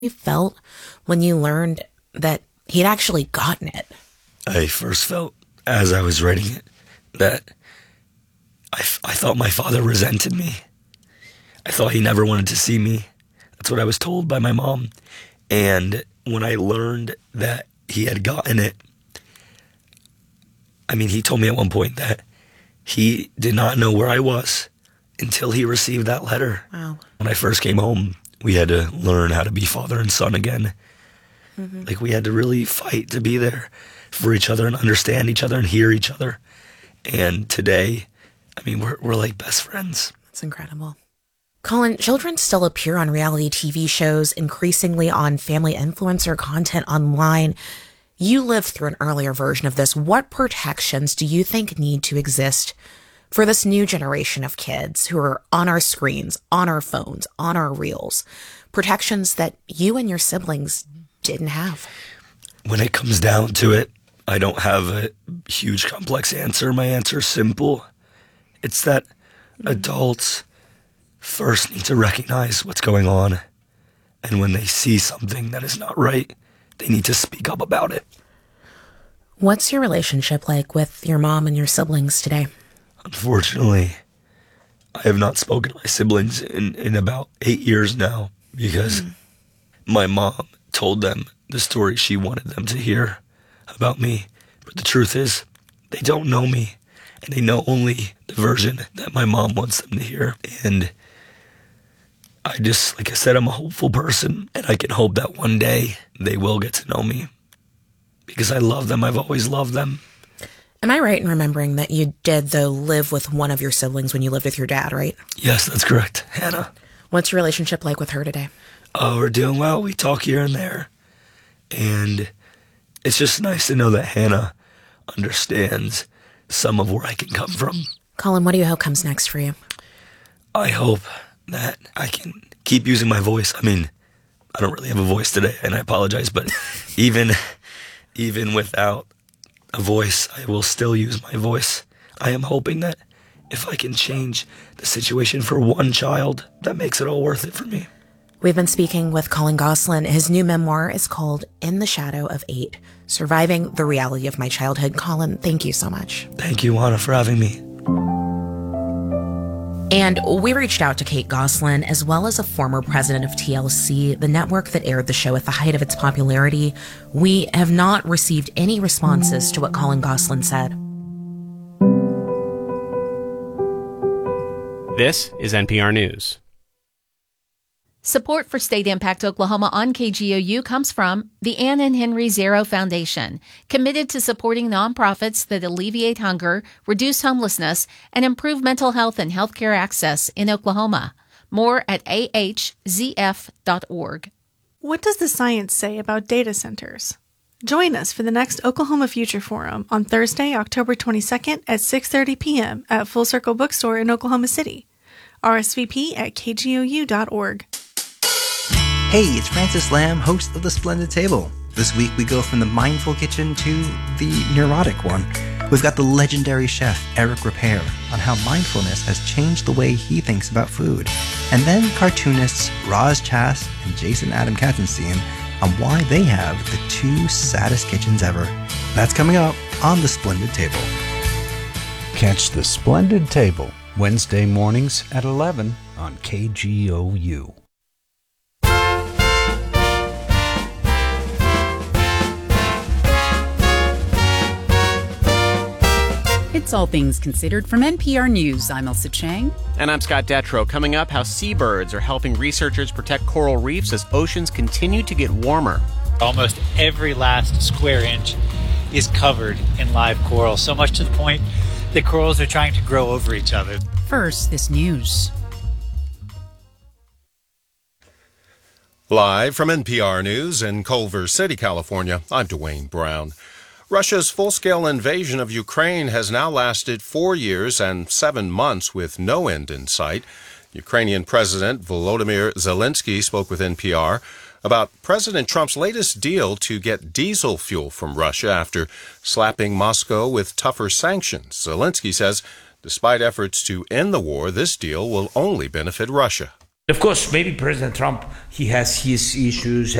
you felt when you learned that he'd actually gotten it? I first felt, as I was writing it, that I thought my father resented me. I thought he never wanted to see me. That's what I was told by my mom. And when I learned that he had gotten it, I mean, he told me at one point that he did not know where I was until he received that letter. Wow. When I first came home, we had to learn how to be father and son again. Mm-hmm. Like, we had to really fight to be there for each other and understand each other and hear each other. And today, I mean, we're like best friends. That's incredible. Colin, children still appear on reality TV shows, increasingly on family influencer content online. You lived through an earlier version of this. What protections do you think need to exist for this new generation of kids who are on our screens, on our phones, on our reels? Protections that you and your siblings didn't have. When it comes down to it, I don't have a huge complex answer. My answer is simple. It's that adults first need to recognize what's going on. And when they see something that is not right, they need to speak up about it. What's your relationship like with your mom and your siblings today? Unfortunately, I have not spoken to my siblings in about 8 years now because my mom told them the story she wanted them to hear about me. But the truth is, they don't know me, and they know only the version that my mom wants them to hear. And I just, like I said, I'm a hopeful person, and I can hope that one day they will get to know me because I love them. I've always loved them. Am I right in remembering that you did, though, live with one of your siblings when you lived with your dad, right? Yes, that's correct. Hannah. What's your relationship like with her today? Oh, we're doing well. We talk here and there. And it's just nice to know that Hannah understands some of where I can come from. Colin, what do you hope comes next for you? I hope that I can keep using my voice. I mean, I don't really have a voice today, and I apologize, but even without a voice, I will still use my voice. I am hoping that if I can change the situation for one child, that makes it all worth it for me. We've been speaking with Colin Gosselin. His new memoir is called In the Shadow of 8, Surviving the Reality of My Childhood. Colin, thank you so much. Thank you, Juana, for having me. And we reached out to Kate Gosselin, as well as a former president of TLC, the network that aired the show at the height of its popularity. We have not received any responses to what Colin Gosselin said. This is NPR News. Support for State Impact Oklahoma on KGOU comes from the Ann and Henry Zero Foundation, committed to supporting nonprofits that alleviate hunger, reduce homelessness, and improve mental health and healthcare access in Oklahoma. More at ahzf.org. What does the science say about data centers? Join us for the next Oklahoma Future Forum on Thursday, October 22nd at 6:30 p.m. at Full Circle Bookstore in Oklahoma City. RSVP at kgou.org. Hey, it's Francis Lamb, host of The Splendid Table. This week we go from the mindful kitchen to the neurotic one. We've got the legendary chef Eric Repair on how mindfulness has changed the way he thinks about food. And then cartoonists Roz Chast and Jason Adam Katzenstein on why they have the 2 saddest kitchens ever. That's coming up on The Splendid Table. Catch The Splendid Table Wednesday mornings at 11 on KGOU. It's All Things Considered from NPR News. I'm Elsa Chang. And I'm Scott Detrow. Coming up, how seabirds are helping researchers protect coral reefs as oceans continue to get warmer. Almost every last square inch is covered in live coral, so much to the point that corals are trying to grow over each other. First, this news. Live from NPR News in Culver City, California, I'm Dwayne Brown. Russia's full-scale invasion of Ukraine has now lasted 4 years and 7 months with no end in sight. Ukrainian President Volodymyr Zelensky spoke with NPR about President Trump's latest deal to get diesel fuel from Russia after slapping Moscow with tougher sanctions. Zelensky says despite efforts to end the war, this deal will only benefit Russia. Of course, maybe President Trump, he has his issues,